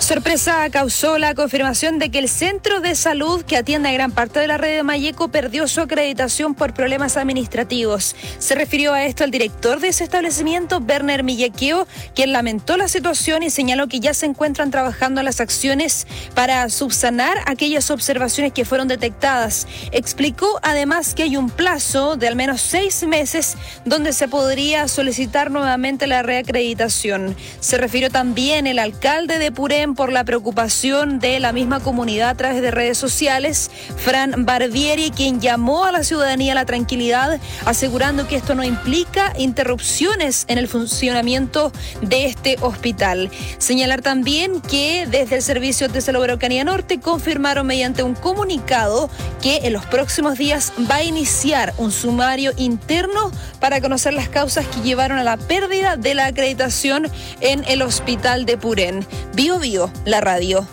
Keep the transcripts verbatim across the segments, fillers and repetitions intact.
Sorpresa causó la confirmación de que el centro de salud que atiende a gran parte de la red de Mayeco perdió su acreditación por problemas administrativos. Se refirió a esto el director de ese establecimiento, Werner Millequeo, quien lamentó la situación y señaló que ya se encuentran trabajando en las acciones para subsanar aquellas observaciones que fueron detectadas. Explicó además que hay un plazo de al menos seis meses donde se podría solicitar nuevamente la reacreditación. Se refirió también el alcalde de Purén por la preocupación de la misma comunidad a través de redes sociales, Fran Barbieri, quien llamó a la ciudadanía a la tranquilidad, asegurando que esto no implica interrupciones en el funcionamiento de este hospital. Señalar también que desde el Servicio de Salud Araucanía Norte confirmaron mediante un comunicado que en los próximos días va a iniciar un sumario interno para conocer las causas que llevaron a la pérdida de la acreditación en el hospital de Purén. Bio Bio, la radio.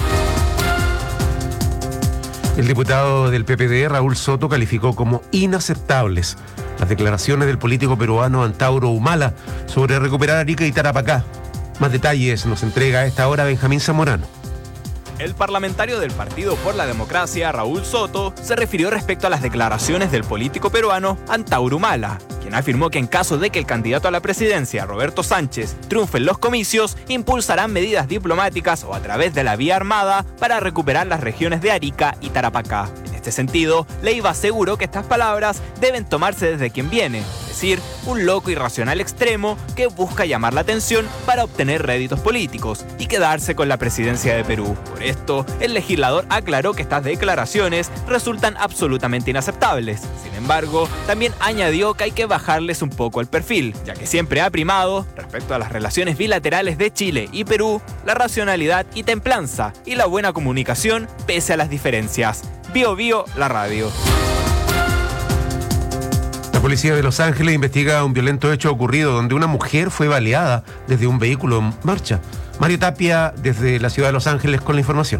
El diputado del P P D, Raúl Soto, calificó como inaceptables las declaraciones del político peruano Antauro Humala sobre recuperar Arica y Tarapacá. Más detalles nos entrega a esta hora Benjamín Zamorano. El parlamentario del Partido por la Democracia, Raúl Soto, se refirió respecto a las declaraciones del político peruano Antauro Humala, quien afirmó que en caso de que el candidato a la presidencia, Roberto Sánchez, triunfe en los comicios, impulsarán medidas diplomáticas o a través de la vía armada para recuperar las regiones de Arica y Tarapacá. En este sentido, Leiva aseguró que estas palabras deben tomarse desde quien viene, es decir, un loco irracional extremo que busca llamar la atención para obtener réditos políticos y quedarse con la presidencia de Perú. Por esto, el legislador aclaró que estas declaraciones resultan absolutamente inaceptables. Sin embargo, también añadió que hay que bajarles un poco el perfil, ya que siempre ha primado, respecto a las relaciones bilaterales de Chile y Perú, la racionalidad y templanza y la buena comunicación pese a las diferencias. Bio Bio, la radio. La policía de Los Ángeles investiga un violento hecho ocurrido donde una mujer fue baleada desde un vehículo en marcha. Mario Tapia, desde la ciudad de Los Ángeles, con la información.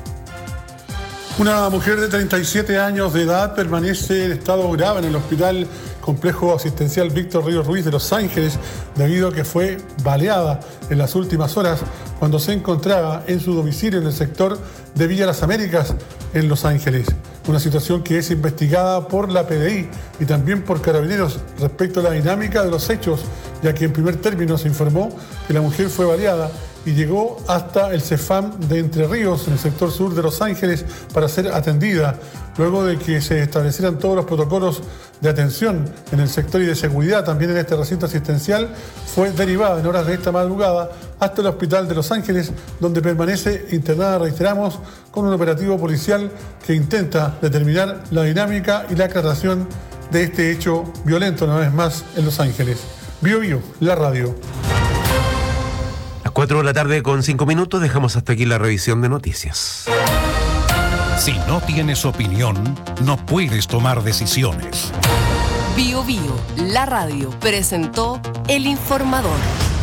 Una mujer de treinta y siete años de edad permanece en estado grave en el Hospital Complejo Asistencial Víctor Ríos Ruiz de Los Ángeles debido a que fue baleada en las últimas horas cuando se encontraba en su domicilio en el sector de Villa Las Américas en Los Ángeles. Una situación que es investigada por la P D I y también por Carabineros respecto a la dinámica de los hechos, ya que en primer término se informó que la mujer fue baleada y llegó hasta el CEFAM de Entre Ríos, en el sector sur de Los Ángeles, para ser atendida. Luego de que se establecieran todos los protocolos de atención en el sector y de seguridad también en este recinto asistencial, fue derivada en horas de esta madrugada hasta el Hospital de Los Ángeles, donde permanece internada, reiteramos, con un operativo policial que intenta determinar la dinámica y la aclaración de este hecho violento, una vez más, en Los Ángeles. Bio Bio, la radio. cuatro de la tarde con cinco minutos, dejamos hasta aquí la revisión de noticias. Si no tienes opinión, no puedes tomar decisiones. Bio Bio, la radio, presentó El Informador.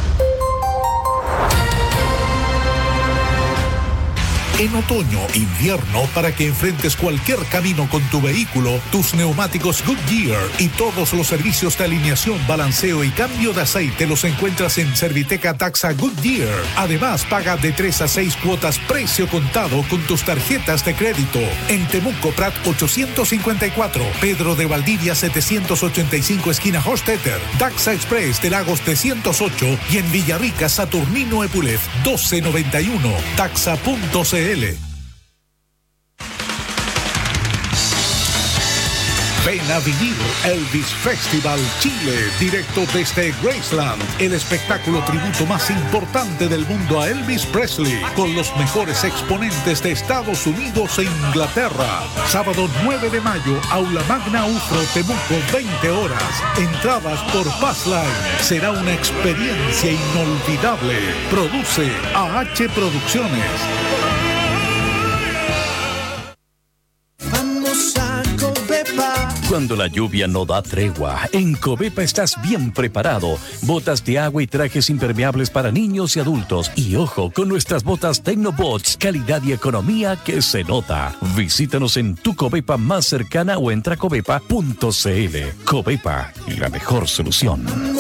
En otoño, invierno, para que enfrentes cualquier camino con tu vehículo, tus neumáticos Goodyear y todos los servicios de alineación, balanceo y cambio de aceite los encuentras en Serviteca Taxa Goodyear. Además, paga de tres a seis cuotas precio contado con tus tarjetas de crédito. En Temuco Prat ochocientos cincuenta y cuatro, Pedro de Valdivia setecientos ochenta y cinco esquina Hostetter, Taxa Express de Lagos trescientos ocho y en Villarrica Saturnino Epulef doce noventa y uno. Taxa punto c l. Ven a vivir Elvis Festival Chile, directo desde Graceland, el espectáculo tributo más importante del mundo a Elvis Presley, con los mejores exponentes de Estados Unidos e Inglaterra. Sábado nueve de mayo, Aula Magna Ufro, Temuco, veinte horas. Entradas por Passline. Será una experiencia inolvidable. Produce A H Producciones. Cuando la lluvia no da tregua, en Covepa estás bien preparado. Botas de agua y trajes impermeables para niños y adultos. Y ojo, con nuestras botas Tecnobots, calidad y economía que se nota. Visítanos en tu Covepa más cercana o entra a covepa punto c l. Covepa, la mejor solución.